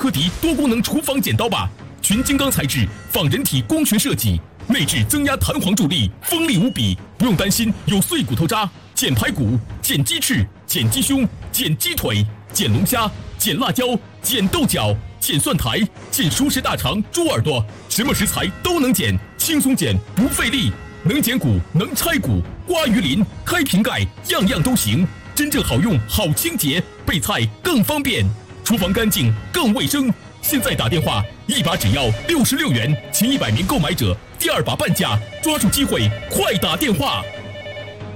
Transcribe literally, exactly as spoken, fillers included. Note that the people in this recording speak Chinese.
科迪多功能厨房剪刀吧，全金刚材质，仿人体工学设计，内置增压弹簧助力，锋利无比，不用担心有碎骨头渣。剪排骨、剪鸡翅、剪鸡胸、剪鸡腿、剪龙虾、剪辣椒、剪豆角、剪蒜苔、剪熟食大肠、猪耳朵，什么食材都能剪，轻松剪不费力，能剪骨，能拆骨，刮鱼鳞、开瓶盖，样样都行。真正好用、好清洁，备菜更方便，厨房干净更卫生。现在打电话，一把只要六十六元，前一百名购买者第二把半价，抓住机会，快打电话！